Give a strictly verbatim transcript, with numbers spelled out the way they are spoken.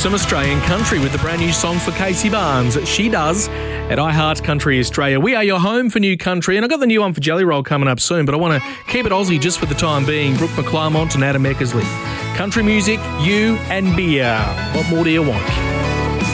some Australian country with the brand new song for Casey Barnes. She Does at iHeart Country Australia. We are your home for new country, and I've got the new one for Jelly Roll coming up soon, but I want to keep it Aussie just for the time being. Brooke McClymont and Adam Eckersley. Country music, you and beer. What more do you want?